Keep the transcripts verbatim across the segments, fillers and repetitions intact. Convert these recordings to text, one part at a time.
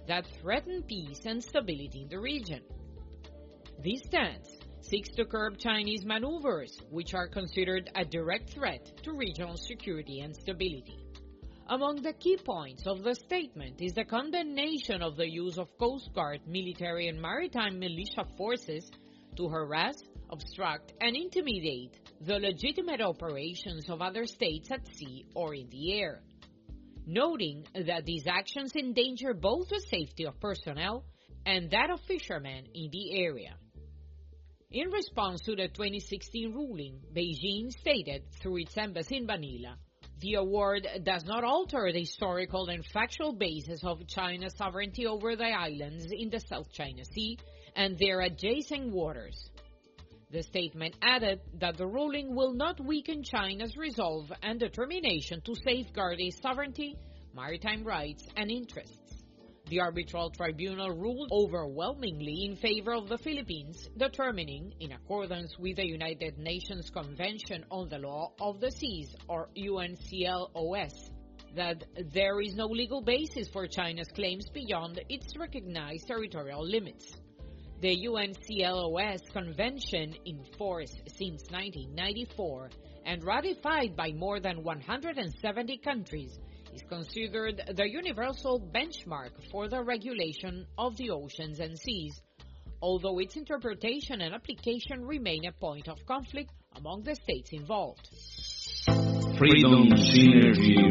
that threaten peace and stability in the region. This stance seeks to curb Chinese maneuvers, which are considered a direct threat to regional security and stability. Among the key points of the statement is the condemnation of the use of Coast Guard, military and maritime militia forces to harass, obstruct, and intimidate the legitimate operations of other states at sea or in the air, noting that these actions endanger both the safety of personnel and that of fishermen in the area. In response to the twenty sixteen ruling, Beijing stated through its embassy in Manila, the award does not alter the historical and factual basis of China's sovereignty over the islands in the South China Sea and their adjacent waters. The statement added that the ruling will not weaken China's resolve and determination to safeguard its sovereignty, maritime rights, and interests. The arbitral tribunal ruled overwhelmingly in favor of the Philippines, determining, in accordance with the United Nations Convention on the Law of the Seas, or U N C L O S, that there is no legal basis for China's claims beyond its recognized territorial limits. The U N C L O S Convention, in force since nineteen ninety-four and ratified by more than one hundred seventy countries, is considered the universal benchmark for the regulation of the oceans and seas, although its interpretation and application remain a point of conflict among the states involved. Freedom Synergy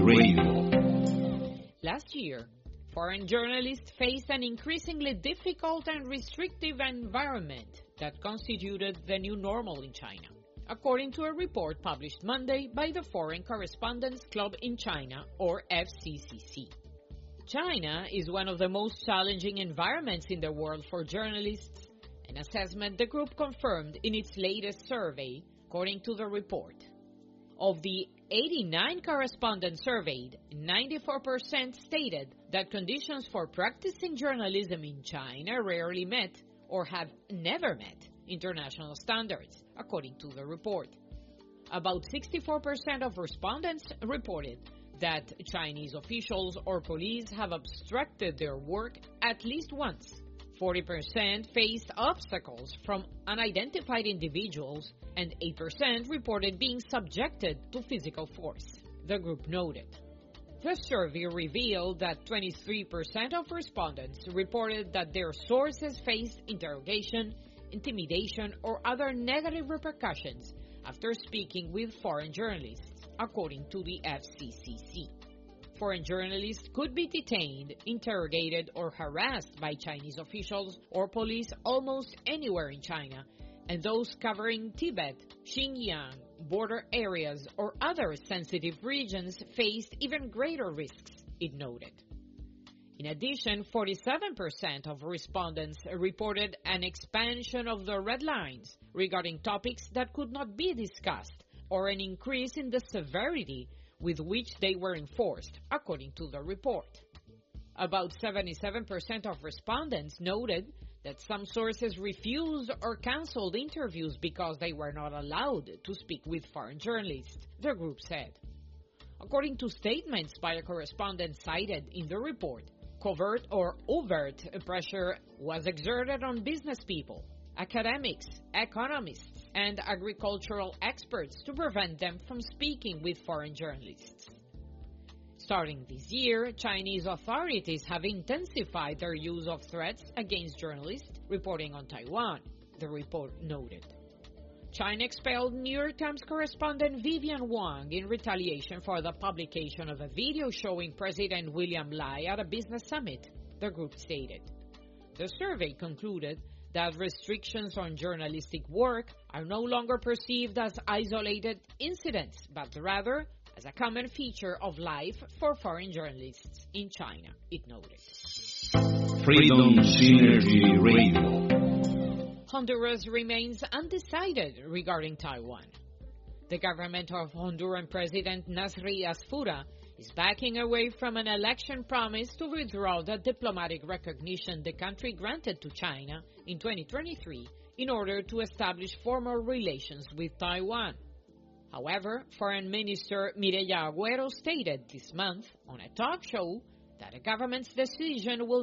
Radio. Last year, foreign journalists faced an increasingly difficult and restrictive environment that constituted the new normal in China, according to a report published Monday by the Foreign Correspondents Club in China, or F C C C. China is one of the most challenging environments in the world for journalists, an assessment the group confirmed in its latest survey, according to the report. Of the eighty-nine correspondents surveyed, ninety-four percent stated that conditions for practicing journalism in China rarely met or have never met international standards, according to the report. About sixty-four percent of respondents reported that Chinese officials or police have obstructed their work at least once. forty percent faced obstacles from unidentified individuals, and eight percent reported being subjected to physical force, the group noted. The survey revealed that twenty-three percent of respondents reported that their sources faced interrogation, intimidation, or other negative repercussions after speaking with foreign journalists, according to the F C C C. Foreign journalists could be detained, interrogated, or harassed by Chinese officials or police almost anywhere in China, and those covering Tibet, Xinjiang, border areas, or other sensitive regions faced even greater risks, it noted. In addition, forty-seven percent of respondents reported an expansion of the red lines regarding topics that could not be discussed, or an increase in the severity with which they were enforced, according to the report. About seventy-seven percent of respondents noted that some sources refused or canceled interviews because they were not allowed to speak with foreign journalists, the group said. According to statements by a correspondent cited in the report, covert or overt pressure was exerted on business people, academics, economists, and agricultural experts to prevent them from speaking with foreign journalists. Starting this year, Chinese authorities have intensified their use of threats against journalists reporting on Taiwan, the report noted. China expelled New York Times correspondent Vivian Wang in retaliation for the publication of a video showing President William Lai at a business summit, the group stated. The survey concluded that restrictions on journalistic work are no longer perceived as isolated incidents, but rather as a common feature of life for foreign journalists in China, it noted. Freedom Synergy Radio. Honduras remains undecided regarding Taiwan. The government of Honduran President Nasri Asfura is backing away from an election promise to withdraw the diplomatic recognition the country granted to China in twenty twenty-three in order to establish formal relations with Taiwan. However, Foreign Minister Mireya Agüero stated this month on a talk show that the government's decision will